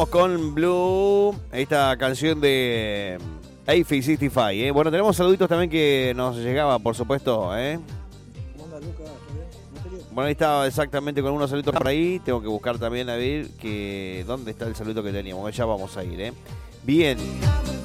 Con Blue, esta canción de A65, Bueno, tenemos saluditos también que nos llegaba, por supuesto, Bueno, ahí estaba exactamente con unos saluditos por ahí. Tengo que buscar también a ver que dónde está el saludito que teníamos. Ya vamos a ir, Bien.